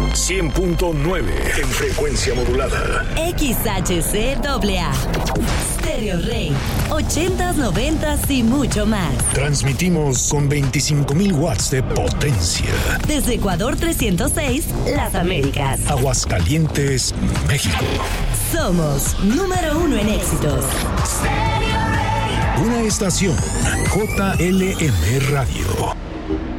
100.9 en frecuencia modulada. XHCAA. Stereo Rey. 80s, 90s y mucho más. Transmitimos con 25,000 watts de potencia. Desde Ecuador 306, Las Américas. Aguascalientes, México. Somos número 1 en éxitos. Una estación JLM Radio.